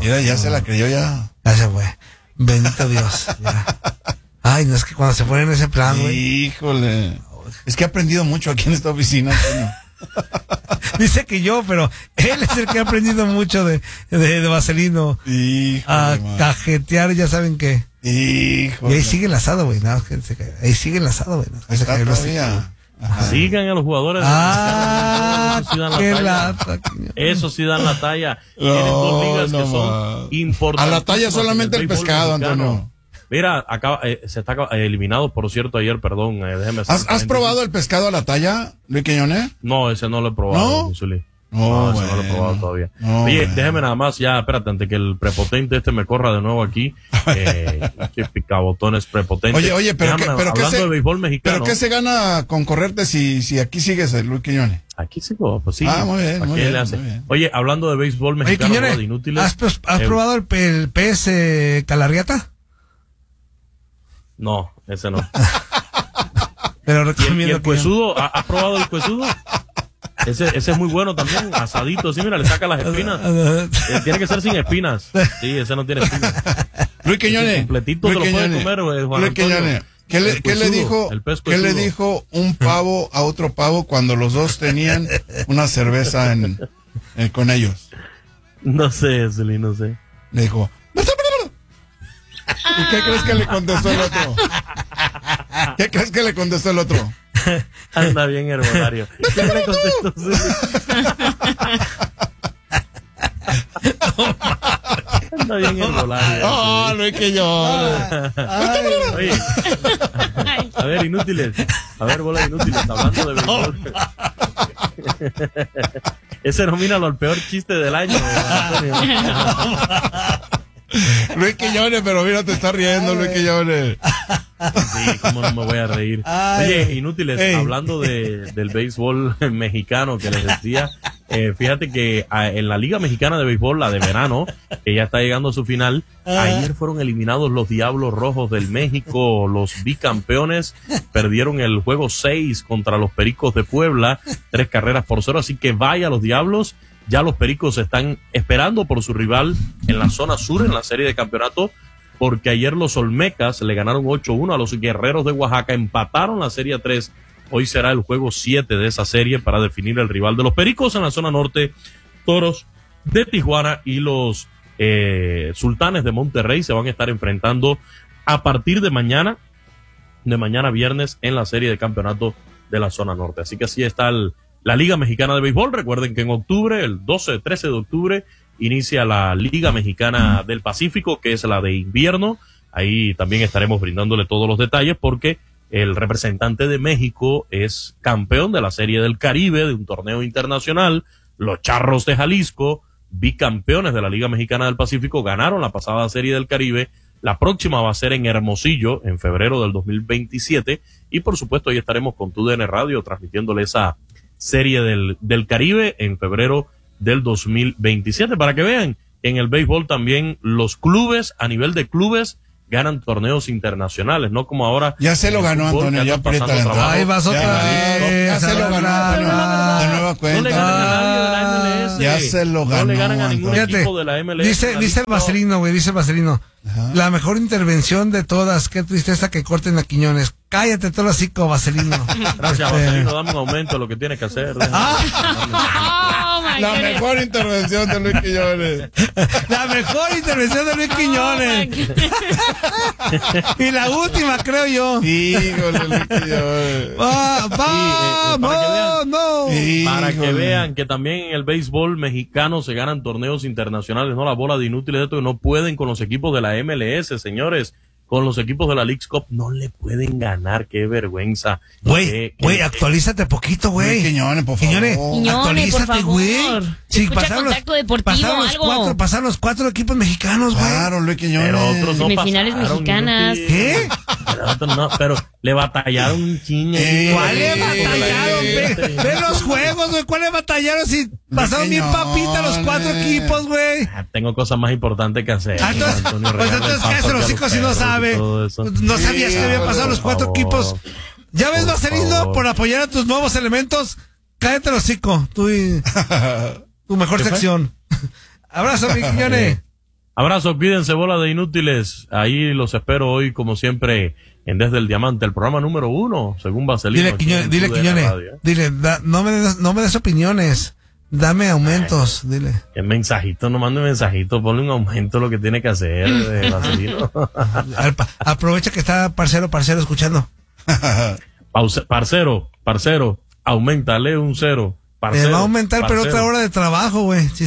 Mira, ya se la creyó ya. Ya se fue. Bendito Dios. Ya. Ay, no es que cuando se ponen en ese plan, güey. Híjole. Es que he aprendido mucho aquí en esta oficina, Antonio. Dice que yo, pero él es el que ha aprendido mucho de Vaselino. Híjole, a cajetear, ya saben qué. Híjole. Y ahí sigue enlazado, güey. No, ahí sigue enlazado, güey. No, Está todavía. Sigan a los jugadores. Qué lata. Eso sí dan la talla. Tienen dos ligas que son importantes. A la talla solamente el pescado, Antonio. Mira, se está eliminado, por cierto, ayer, perdón. Déjeme ¿Has probado el pescado a la talla, Luis Quiñones? No, ese no lo he probado. ¿No? No, ese no lo he probado todavía. Oye, déjeme nada más, ya, espérate, antes que el prepotente me corra de nuevo aquí. Que picabotones prepotente. Oye, pero hablando de béisbol mexicano. ¿Pero qué se gana con correrte si aquí sigues, Luis Quiñones? Aquí sigo, pues sí. Muy bien, muy bien. Oye, hablando de béisbol mexicano, Quiñones, de inútiles. ¿Has probado el PS Calarriata? No, ese no. Pero ¿Y el cuesudo? ¿Has probado el cuesudo? Ese es muy bueno también, asadito, sí, mira, le saca las espinas. Tiene que ser sin espinas. Sí, ese no tiene espinas. Luis Quiñones. Completito te lo puede comer, Juan Luis Quiñones. ¿Qué le dijo un pavo a otro pavo cuando los dos tenían una cerveza con ellos? No sé, Zuli, no sé. Le dijo, ¿y qué crees que le contestó el otro? ¿Qué crees que le contestó el otro? Anda bien, herbolario. ¿Qué le contestó Zuli? Anda bien, herbolario. No es que yo. Oye, a ver, inútiles. A ver, bola de inútiles, hablando de béisbol. Ese nomínalo al peor chiste del año, Antonio. Luis Quiñones, pero mira, te está riendo, Luis Quiñones. Sí, cómo no me voy a reír. Oye, inútiles, hablando del béisbol mexicano que les decía, fíjate que en la Liga Mexicana de Béisbol, la de verano, que ya está llegando a su final, ayer fueron eliminados los Diablos Rojos del México, los bicampeones, perdieron el juego 6 contra los Pericos de Puebla, 3-0, así que vaya los Diablos. Ya los Pericos están esperando por su rival en la zona sur en la serie de campeonato, porque ayer los Olmecas le ganaron 8-1 a los Guerreros de Oaxaca, empataron la serie 3. Hoy será el juego 7 de esa serie para definir el rival de los Pericos en la zona norte. Toros de Tijuana y los Sultanes de Monterrey se van a estar enfrentando a partir de mañana viernes en la serie de campeonato de la zona norte. Así que así está la Liga Mexicana de Béisbol. Recuerden que en octubre, el 13 de octubre, inicia la Liga Mexicana del Pacífico, que es la de invierno. Ahí también estaremos brindándole todos los detalles porque el representante de México es campeón de la Serie del Caribe, de un torneo internacional. Los Charros de Jalisco, bicampeones de la Liga Mexicana del Pacífico, ganaron la pasada Serie del Caribe. La próxima va a ser en Hermosillo, en febrero del 2027. Y por supuesto, ahí estaremos con TUDN Radio transmitiéndole esa Serie del Caribe en febrero del 2027, para que vean en el béisbol también los clubes, a nivel de clubes, ganan torneos internacionales, no como ahora. Ya se lo ganó, Antonio, ya aprieta la entrada. Ahí vas otra vez. Ya se lo ganó, Antonio, de nueva cuenta. No le ganan a nadie de la MLS. Ya se lo ganó. No le ganan a ningún Fíjate, equipo de la MLS. Dice el Vaselino, güey, dice el Vaselino. Ajá. La mejor intervención de todas, qué tristeza que corten a Quiñones. Cállate todo el hocico, Vaselino. Gracias, Vaselino, dame un aumento de lo que tienes que hacer. La mejor intervención de Luis Quiñones. La mejor intervención de Luis Quiñones. Y la última, creo yo. Híjole, Luis Quiñones. Para que vean que también en el béisbol mexicano se ganan torneos internacionales, no la bola de inútiles de esto que no pueden con los equipos de la MLS, señores. Con los equipos de la Leagues Cup no le pueden ganar, qué vergüenza. Güey, actualízate poquito, güey. Quiñones, por favor. Actualízate, güey. Sí, pasaron los cuatro equipos mexicanos, güey. Claro, Luis Quiñones. Pero otros no semifinales pasaron, mexicanas. ¿Qué? Pero le batallaron un chingo. ¿Cuál le batallaron? Ve los juegos, güey. ¿Cuál le batallaron si pasaron bien papita los cuatro equipos, güey? Tengo cosas más importantes que hacer. Pues entonces, ¿qué hacen los hijos si no sabe? No sabías que habían pasado los cuatro equipos. ¿Ya ves, Vaselino, por apoyar a tus nuevos elementos? Cállate el hocico, tú y tu mejor sección. Abrazo, mi Quiñones. Abrazo, cuídense, bola de inútiles. Ahí los espero hoy, como siempre, en Desde el Diamante, el programa número 1, según Vaselino. Dile, Quiñones, dile, no me des opiniones. Dame aumentos, dile. El mensajito, no mande mensajito, ponle un aumento, lo que tiene que hacer, Vaselino. Aprovecha que está parcero escuchando. Parcero, aumentale un 0. Parcero, me va a aumentar, pero otra hora de trabajo, güey. Sí.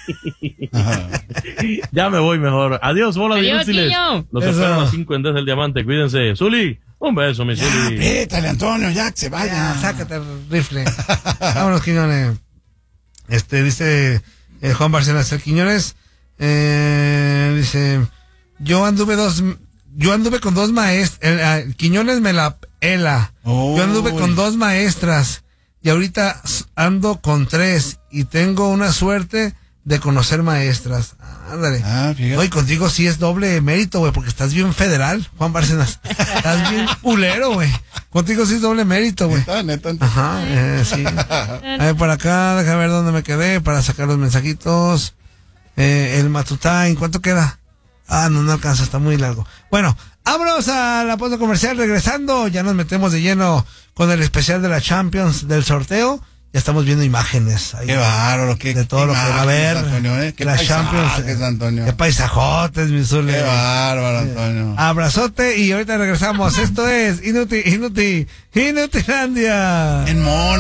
Ya me voy mejor. Adiós, bola de inútiles. Los espero a las 5 en Desde el Diamante. Cuídense. Zuli, un beso, mi Zuli. Apriétale, Antonio, ya que se vaya. Ya, sácate el rifle. Vámonos, Quiñones. Dice Juan Barcenas, el Quiñones, dice, yo anduve con 2 maestras, Quiñones me la pela. Yo anduve con 2 maestras y ahorita ando con 3 y tengo una suerte de conocer maestras. Ándale. Oye, contigo sí es doble mérito, güey, porque estás bien federal, Juan Bárcenas. Estás bien culero, güey. Contigo sí es doble mérito, güey. Neta. Ajá, sí. A ver, por acá, déjame ver dónde me quedé para sacar los mensajitos. El Matutá, ¿en cuánto queda? No alcanza, está muy largo. Bueno, vámonos a la pausa comercial. Regresando, ya nos metemos de lleno con el especial de la Champions del sorteo. Ya estamos viendo imágenes ahí. Qué bárbaro, de todo lo que va a haber. Antonio, qué la Champions. Antonio. Qué paisajotes, mi Zule. Qué bárbaro, Antonio. Abrazote y ahorita regresamos. Esto es Inutilandia. En Mono.